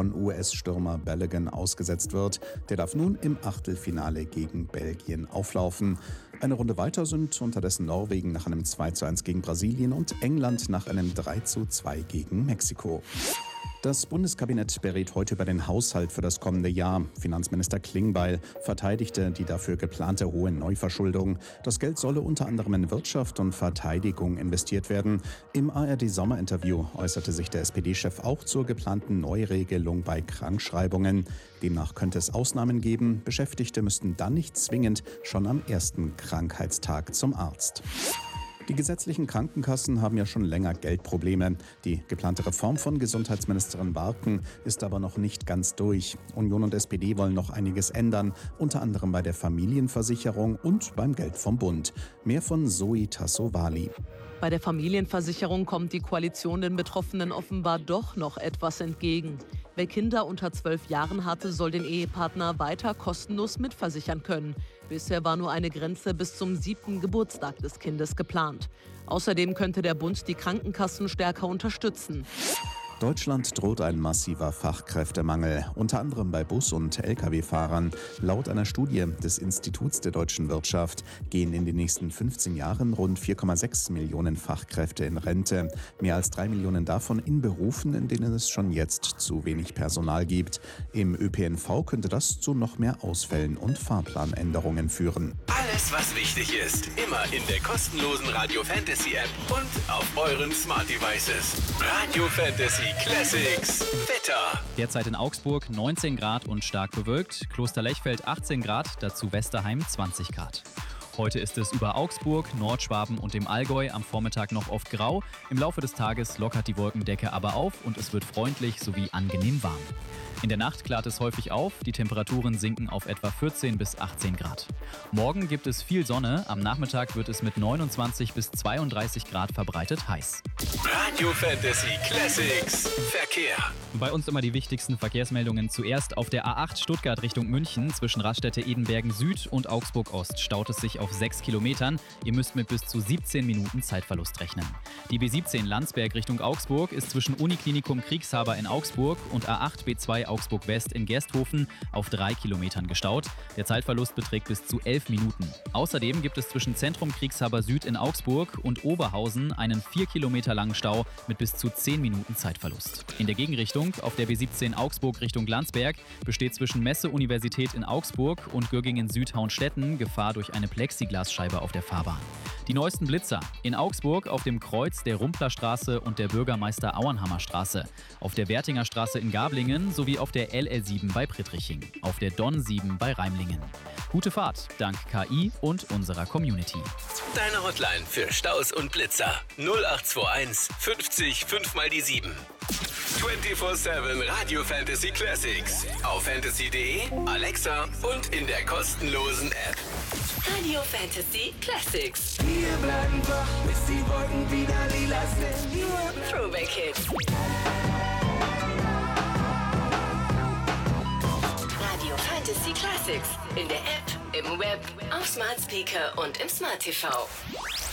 von US-Stürmer Balogun ausgesetzt wird. Der darf nun im Achtelfinale gegen Belgien auflaufen. Eine Runde weiter sind unterdessen Norwegen nach einem 2:1 gegen Brasilien und England nach einem 3:2 gegen Mexiko. Das Bundeskabinett berät heute über den Haushalt für das kommende Jahr. Finanzminister Klingbeil verteidigte die dafür geplante hohe Neuverschuldung. Das Geld solle unter anderem in Wirtschaft und Verteidigung investiert werden. Im ARD-Sommerinterview äußerte sich der SPD-Chef auch zur geplanten Neuregelung bei Krankschreibungen. Demnach könnte es Ausnahmen geben. Beschäftigte müssten dann nicht zwingend schon am ersten Krankheitstag zum Arzt. Die gesetzlichen Krankenkassen haben ja schon länger Geldprobleme. Die geplante Reform von Gesundheitsministerin Barken ist aber noch nicht ganz durch. Union und SPD wollen noch einiges ändern, unter anderem bei der Familienversicherung und beim Geld vom Bund. Mehr von Zoe Tassovali. Bei der Familienversicherung kommt die Koalition den Betroffenen offenbar doch noch etwas entgegen. Wer Kinder unter 12 Jahren hatte, soll den Ehepartner weiter kostenlos mitversichern können. Bisher war nur eine Grenze bis zum 7. Geburtstag des Kindes geplant. Außerdem könnte der Bund die Krankenkassen stärker unterstützen. Deutschland droht ein massiver Fachkräftemangel, unter anderem bei Bus- und Lkw-Fahrern. Laut einer Studie des Instituts der deutschen Wirtschaft gehen in den nächsten 15 Jahren rund 4,6 Millionen Fachkräfte in Rente. Mehr als 3 Millionen davon in Berufen, in denen es schon jetzt zu wenig Personal gibt. Im ÖPNV könnte das zu noch mehr Ausfällen und Fahrplanänderungen führen. Alles, was wichtig ist, immer in der kostenlosen Radio Fantasy App und auf euren Smart Devices. Radio Fantasy Classics Wetter. Derzeit in Augsburg 19 Grad und stark bewölkt, Klosterlechfeld 18 Grad, dazu Westerheim 20 Grad. Heute ist es über Augsburg, Nordschwaben und dem Allgäu am Vormittag noch oft grau. Im Laufe des Tages lockert die Wolkendecke aber auf und es wird freundlich sowie angenehm warm. In der Nacht klart es häufig auf, die Temperaturen sinken auf etwa 14 bis 18 Grad. Morgen gibt es viel Sonne, am Nachmittag wird es mit 29 bis 32 Grad verbreitet heiß. Radio Fantasy Classics Verkehr. Bei uns immer die wichtigsten Verkehrsmeldungen. Zuerst auf der A8 Stuttgart Richtung München. Zwischen Raststätte Edenbergen Süd und Augsburg Ost staut es sich auf 6 Kilometern. Ihr müsst mit bis zu 17 Minuten Zeitverlust rechnen. Die B17 Landsberg Richtung Augsburg ist zwischen Uniklinikum Kriegshaber in Augsburg und A8 B2 Augsburg West in Gersthofen auf 3 Kilometern gestaut. Der Zeitverlust beträgt bis zu 11 Minuten. Außerdem gibt es zwischen Zentrum Kriegshaber Süd in Augsburg und Oberhausen einen 4 Kilometer langen Stau mit bis zu 10 Minuten Zeitverlust. In der Gegenrichtung auf der B17 Augsburg Richtung Landsberg besteht zwischen Messe-Universität in Augsburg und Göggingen-Südhauenstetten Gefahr durch eine Plexiglasscheibe auf der Fahrbahn. Die neuesten Blitzer in Augsburg auf dem Kreuz der Rumplerstraße und der Bürgermeister-Auenhammer Straße, auf der Wertinger Straße in Gablingen sowie auf der LL7 bei Prittriching, auf der Don 7 bei Reimlingen. Gute Fahrt dank KI und unserer Community. Deine Hotline für Staus und Blitzer 0821 50 5 mal die 7. 24/7 Radio Fantasy Classics auf fantasy.de, Alexa und in der kostenlosen App. Radio Fantasy Classics. Wir bleiben wach, bis die Wolken wieder lila sind. Nur Throwback Hits. Radio Fantasy Classics. In der App, im Web, auf Smart Speaker und im Smart TV.